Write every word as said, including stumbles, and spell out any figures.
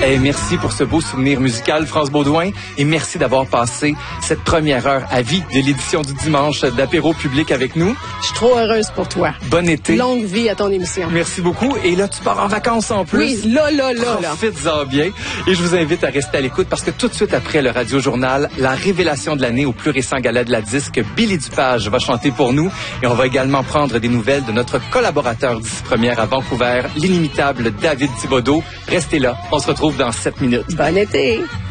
Et merci pour ce beau souvenir musical, France Baudouin. Et merci d'avoir passé cette première heure à vie de l'édition du dimanche d'Apéro Public avec nous. Je suis trop heureuse pour toi. Bon été. Longue vie à ton émission. Merci beaucoup. Et là, tu pars en vacances en plus. Oui, là, là, là, là. Profites-en bien. Et je vous invite à rester à l'écoute parce que tout de suite après le Radio Journal, la révélation de l'année au plus récent gala de la disque, Billy Dupage va chanter pour nous. Et on va également prendre des nouvelles de notre collaborateur d'ici première à Vancouver, l'inimitable David Thibodeau. Restez là. On se retrouve dans sept minutes. Bon été.